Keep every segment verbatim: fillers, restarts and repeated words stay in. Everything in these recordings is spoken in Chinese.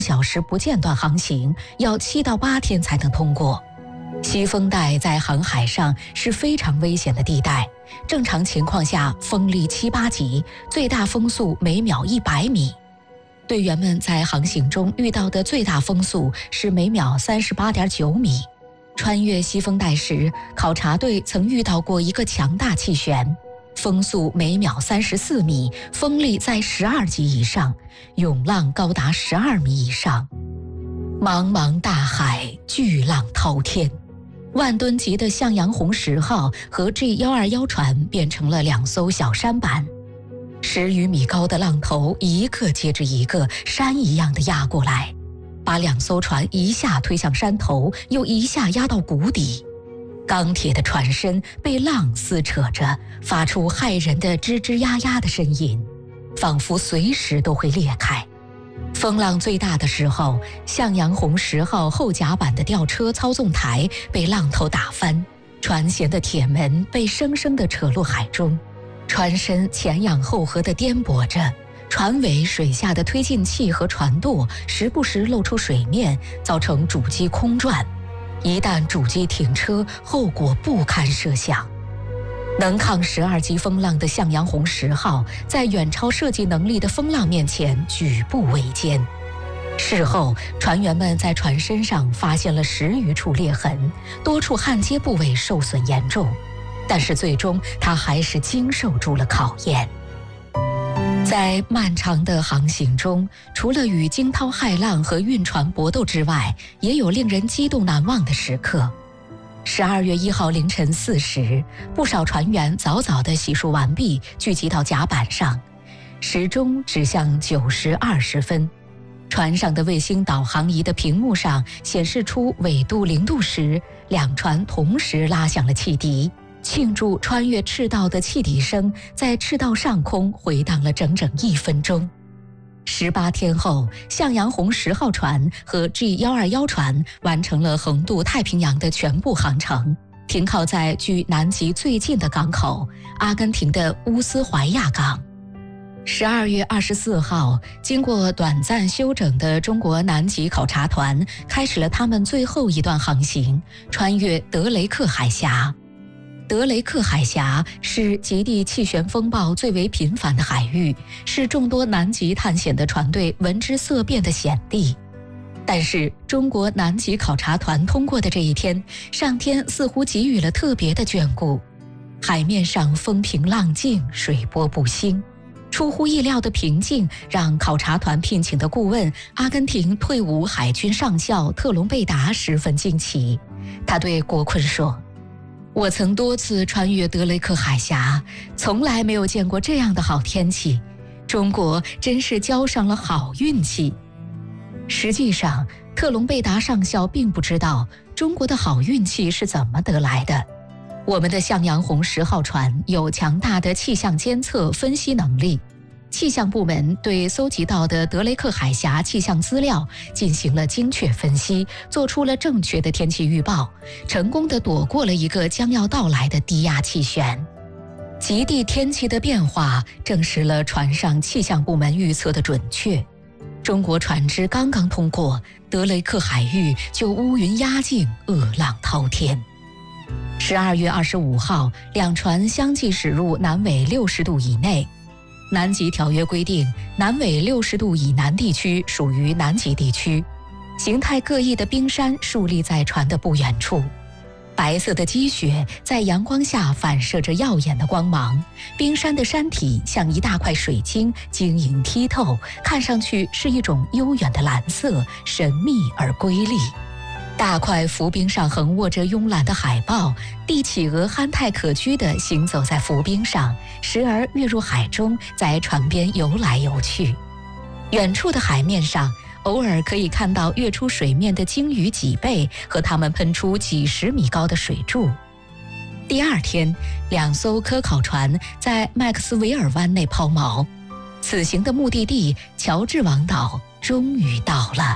小时不间断航行，要七到八天才能通过。西风带在航海上是非常危险的地带，正常情况下风力七八级，最大风速每秒一百米。队员们在航行中遇到的最大风速是每秒三十八点九米。穿越西风带时，考察队曾遇到过一个强大气旋，风速每秒三十四米，风力在十二级以上，涌浪高达十二米以上。茫茫大海，巨浪滔天。万吨级的向阳红十号和 G 一二一船变成了两艘小舢板，十余米高的浪头一个接着一个，山一样的压过来，把两艘船一下推向山头，又一下压到谷底。钢铁的船身被浪撕扯着，发出骇人的吱吱呀呀的呻吟，仿佛随时都会裂开。风浪最大的时候，向阳红十号后甲板的吊车操纵台被浪头打翻，船舷的铁门被生生地扯入海中，船身前仰后合地颠簸着，船尾水下的推进器和船舵时不时露出水面，造成主机空转。一旦主机停车，后果不堪设想。能抗十二级风浪的向阳红十号，在远超设计能力的风浪面前举步维艰。事后，船员们在船身上发现了十余处裂痕，多处焊接部位受损严重，但是最终它还是经受住了考验。在漫长的航行中，除了与惊涛骇浪和运船搏斗之外，也有令人激动难忘的时刻。十二月一号凌晨四时，不少船员早早地洗漱完毕，聚集到甲板上，时钟指向九时二十分。船上的卫星导航仪的屏幕上显示出纬度零度时，两船同时拉响了汽笛，庆祝穿越赤道的汽笛声在赤道上空回荡了整整一分钟。十八天后，向阳红十号船和 G 一二一船完成了横渡太平洋的全部航程，停靠在距南极最近的港口——阿根廷的乌斯怀亚港。十二月二十四号，经过短暂休整的中国南极考察团开始了他们最后一段航行，穿越德雷克海峡。德雷克海峡是极地气旋风暴最为频繁的海域，是众多南极探险的船队闻之色变的险地。但是中国南极考察团通过的这一天，上天似乎给予了特别的眷顾。海面上风平浪静，水波不兴。出乎意料的平静让考察团聘请的顾问阿根廷退伍海军上校特隆贝达十分惊奇。他对国坤说：“我曾多次穿越德雷克海峡，从来没有见过这样的好天气，中国真是交上了好运气。”实际上，特隆贝达上校并不知道中国的好运气是怎么得来的。我们的向阳红十号船有强大的气象监测分析能力，气象部门对搜集到的德雷克海峡气象资料进行了精确分析，做出了正确的天气预报，成功地躲过了一个将要到来的低压气旋。极地天气的变化证实了船上气象部门预测的准确。中国船只刚刚通过德雷克海域，就乌云压境，恶浪滔天。十二月二十五号，两船相继驶入南纬六十度以内。南极条约规定，南纬六十度以南地区属于南极地区。形态各异的冰山竖立在船的不远处，白色的积雪在阳光下反射着耀眼的光芒，冰山的山体像一大块水晶，晶莹剔透，看上去是一种悠远的蓝色，神秘而瑰丽。大块浮冰上横卧着慵懒的海豹，帝企鹅憨态可掬地行走在浮冰上，时而跃入海中，在船边游来游去。远处的海面上，偶尔可以看到跃出水面的鲸鱼脊背和它们喷出几十米高的水柱。第二天，两艘科考船在麦克斯韦尔湾内抛锚，此行的目的地乔治王岛终于到了。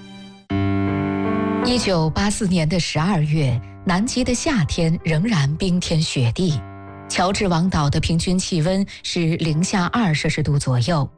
一九八四年的十二月，南极的夏天仍然冰天雪地，乔治王岛的平均气温是零下二摄氏度左右。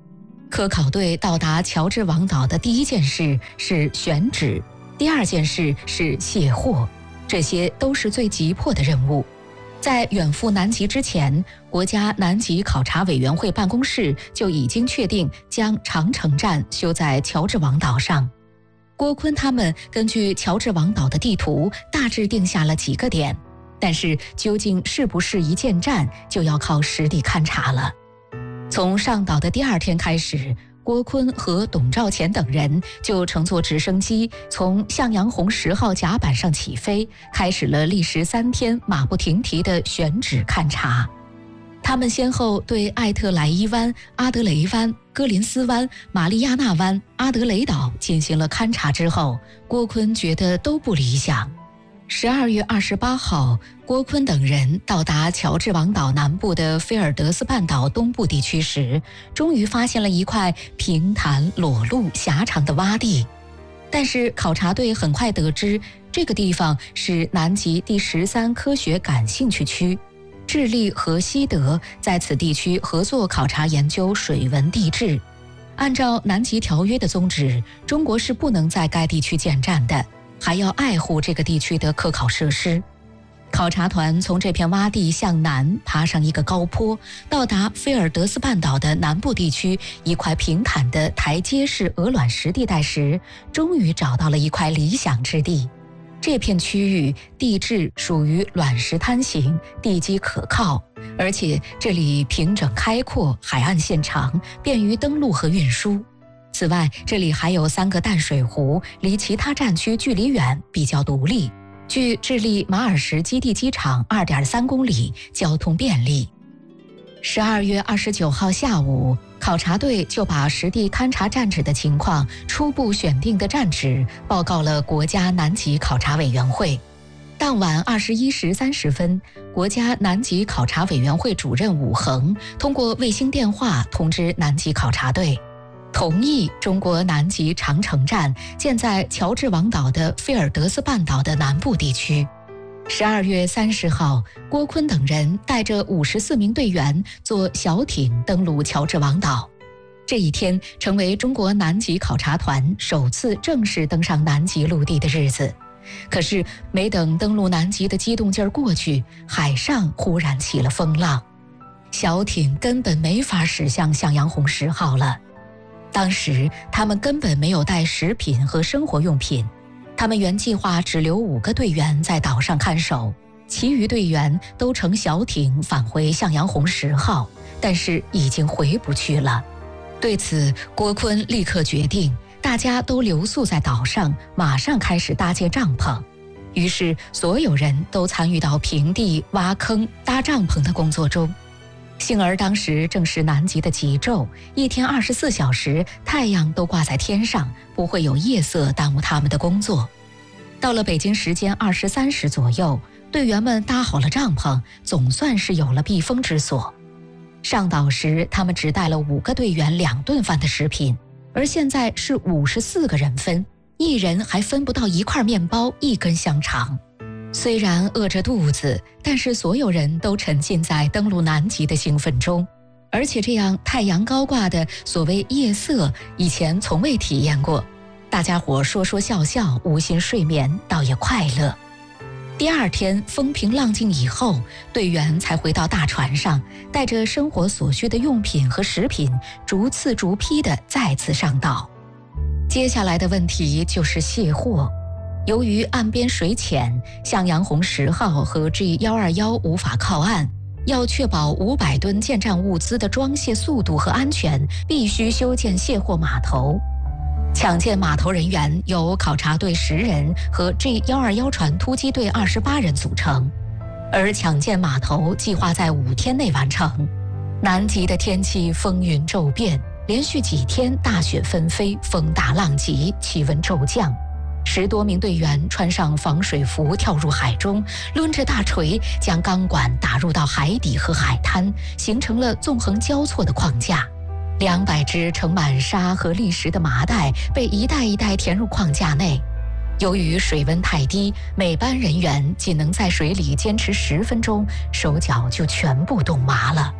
科考队到达乔治王岛的第一件事是选址，第二件事是卸货，这些都是最急迫的任务。在远赴南极之前，国家南极考察委员会办公室就已经确定将长城站修在乔治王岛上。郭坤他们根据乔治王岛的地图大致定下了几个点，但是究竟是不是一建站，就要靠实地勘察了。从上岛的第二天开始，郭坤和董兆乾等人就乘坐直升机从向阳红十号甲板上起飞，开始了历时三天马不停蹄的选址勘察。他们先后对艾特莱伊湾、阿德雷湾、戈林斯湾、玛丽亚纳湾、阿德雷岛进行了勘察之后，郭坤觉得都不理想。十二月二十八号，郭坤等人到达乔治王岛南部的菲尔德斯半岛东部地区时，终于发现了一块平坦、裸露、狭长的洼地。但是考察队很快得知，这个地方是南极第十三科学感兴趣区，智利和西德在此地区合作考察研究水文地质。按照南极条约的宗旨，中国是不能在该地区建站的，还要爱护这个地区的科考设施。考察团从这片洼地向南爬上一个高坡，到达菲尔德斯半岛的南部地区一块平坦的台阶式鹅卵石地带时，终于找到了一块理想之地。这片区域地质属于卵石滩型，地基可靠，而且这里平整开阔，海岸线长，便于登陆和运输。此外，这里还有三个淡水湖，离其他战区距离远，比较独立，距智利马尔什基地机场 二点三公里，交通便利。十二月二十九号下午，考察队就把实地勘察站址的情况、初步选定的站址报告了国家南极考察委员会。当晚二十一时三十分，国家南极考察委员会主任武恒通过卫星电话通知南极考察队，同意中国南极长城站建在乔治王岛的菲尔德斯半岛的南部地区。十二月三十号，郭坤等人带着五十四名队员坐小艇登陆乔治王岛。这一天成为中国南极考察团首次正式登上南极陆地的日子。可是没等登陆南极的激动劲儿过去，海上忽然起了风浪，小艇根本没法驶向向阳红十号了。当时他们根本没有带食品和生活用品，他们原计划只留五个队员在岛上看守，其余队员都乘小艇返回向阳红十号，但是已经回不去了。对此，郭坤立刻决定大家都留宿在岛上，马上开始搭建帐篷。于是所有人都参与到平地、挖坑、搭帐篷的工作中。幸而当时正是南极的极昼，一天二十四小时太阳都挂在天上，不会有夜色耽误他们的工作。到了北京时间二十三时左右，队员们搭好了帐篷，总算是有了避风之所。上岛时他们只带了五个队员两顿饭的食品，而现在是五十四个人分，一人还分不到一块面包、一根香肠。虽然饿着肚子，但是所有人都沉浸在登陆南极的兴奋中，而且这样太阳高挂的所谓夜色，以前从未体验过。大家伙说说笑笑，无心睡眠，倒也快乐。第二天风平浪静以后，队员才回到大船上，带着生活所需的用品和食品，逐次逐批地再次上岛。接下来的问题就是卸货。由于岸边水浅，向阳红十号和 G 一二一无法靠岸，要确保五百吨建站物资的装卸速度和安全，必须修建卸货码头。抢建码头人员由考察队十人和 G 一二一船突击队二十八人组成，而抢建码头计划在五天内完成。南极的天气风云骤变，连续几天大雪纷飞，风大浪急，气温骤降。十多名队员穿上防水服跳入海中，抡着大锤将钢管打入到海底和海滩，形成了纵横交错的框架。两百只盛满沙和砾石的麻袋被一袋一袋填入框架内。由于水温太低，每班人员仅能在水里坚持十分钟，手脚就全部冻麻了。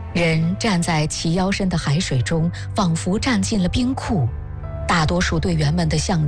人站在齐腰深的海水中，仿佛站进了冰库。大多数队员们的象